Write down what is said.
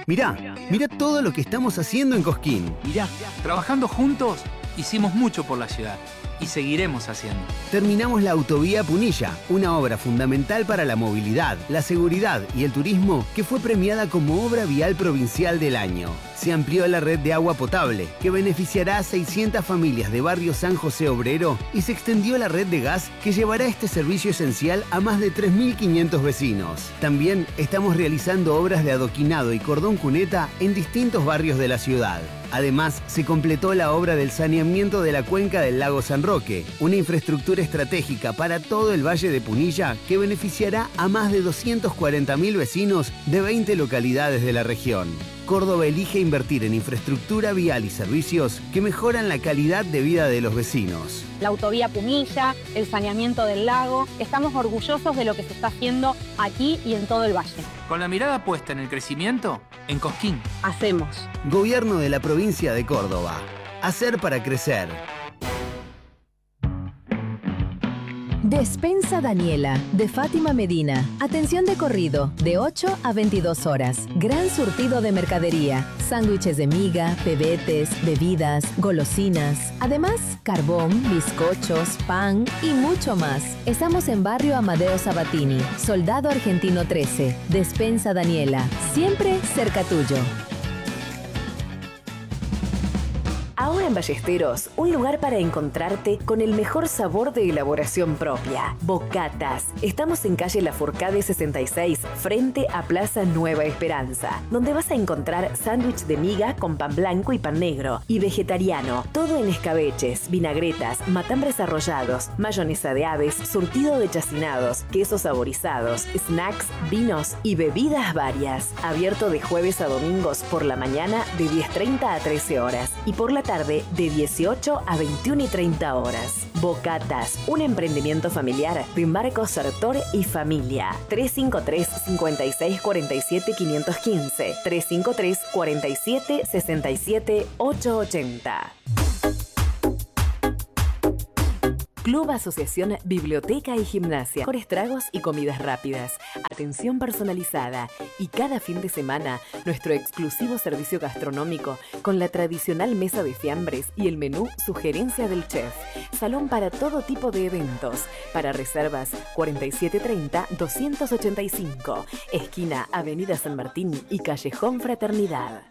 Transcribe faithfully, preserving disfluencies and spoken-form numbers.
Mirá, mirá todo lo que estamos haciendo en Cosquín. Mirá, trabajando juntos, hicimos mucho por la ciudad. Y seguiremos haciendo. Terminamos la autovía Punilla, una obra fundamental para la movilidad, la seguridad y el turismo que fue premiada como obra vial provincial del año. Se amplió la red de agua potable, que beneficiará a seiscientas familias de barrio San José Obrero, y se extendió la red de gas que llevará este servicio esencial a más de tres mil quinientos vecinos. También estamos realizando obras de adoquinado y cordón cuneta en distintos barrios de la ciudad. Además, se completó la obra del saneamiento de la cuenca del lago San Roque, una infraestructura estratégica para todo el Valle de Punilla que beneficiará a más de doscientos cuarenta mil vecinos de veinte localidades de la región. Córdoba elige invertir en infraestructura vial y servicios que mejoran la calidad de vida de los vecinos. La autovía Punilla, el saneamiento del lago, estamos orgullosos de lo que se está haciendo aquí y en todo el valle. Con la mirada puesta en el crecimiento, en Cosquín. Hacemos. Gobierno de la provincia de Córdoba. Hacer para crecer. Despensa Daniela, de Fátima Medina. Atención de corrido, de ocho a veintidós horas. Gran surtido de mercadería. Sándwiches de miga, pebetes, bebidas, golosinas. Además, carbón, bizcochos, pan y mucho más. Estamos en barrio Amadeo Sabatini, Soldado Argentino trece. Despensa Daniela, siempre cerca tuyo. Ahora en Ballesteros, un lugar para encontrarte con el mejor sabor de elaboración propia. Bocatas. Estamos en calle Lafourcade sesenta y seis, frente a Plaza Nueva Esperanza, donde vas a encontrar sándwich de miga con pan blanco y pan negro, y vegetariano. Todo en escabeches, vinagretas, matambres arrollados, mayonesa de aves, surtido de chacinados, quesos saborizados, snacks, vinos y bebidas varias. Abierto de jueves a domingos por la mañana de diez treinta a trece horas y por la tarde de dieciocho a veintiuna y treinta horas. Bocatas, un emprendimiento familiar de Marcos Sartor y familia. tres cinco tres, cinco seis cuatro siete, cinco uno cinco, tres cinco tres, cuatro siete, seis siete, ocho ocho cero. Club Asociación Biblioteca y Gimnasia. Por estragos y comidas rápidas. Atención personalizada. Y cada fin de semana, nuestro exclusivo servicio gastronómico con la tradicional mesa de fiambres y el menú Sugerencia del Chef. Salón para todo tipo de eventos. Para reservas, cuatro siete tres cero, dos ocho cinco. Esquina Avenida San Martín y Callejón Fraternidad.